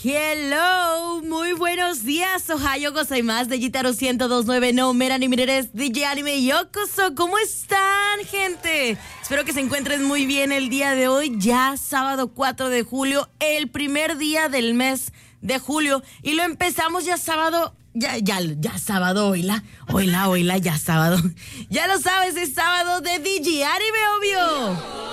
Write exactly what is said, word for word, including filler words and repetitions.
Hello, muy buenos días. Ohio gozaimasu de Gitaro ciento dos punto nueve no Mera ni Mireres D J Anime Yokoso. ¿Cómo están, gente? Espero que se encuentren muy bien el día de hoy, ya sábado cuatro de julio, el primer día del mes de julio. Y lo empezamos ya sábado, ya, ya, ya sábado, oíla, oíla, oíla, ya sábado. Ya lo sabes, es sábado de D J Anime, obvio.